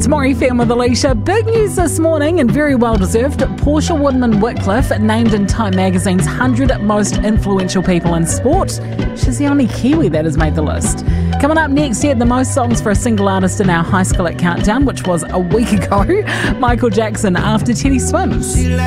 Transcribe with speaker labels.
Speaker 1: It's More FM with Alicia. Big news this morning and very well deserved. Portia Woodman-Whitcliffe named in Time Magazine's 100 most influential people in sport. She's the only Kiwi that has made the list. Coming up next, the most songs for a single artist in our High School at Countdown, which was a week ago. Michael Jackson after Teddy Swims.